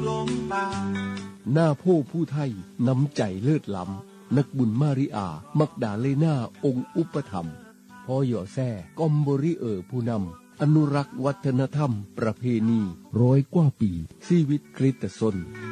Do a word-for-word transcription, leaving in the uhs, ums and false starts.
หลงป่าหน้าโพผู้ไทยน้ำใจเลิศล้ำนักบุญมาริอามักดาเลนาองค์อุปถัมภ์พ่อหย่อแซ่กอมบริเออผู้นำอนุรักษ์วัฒนธรรมประเพณีร้อยกว่าปีชีวิตคริสตชน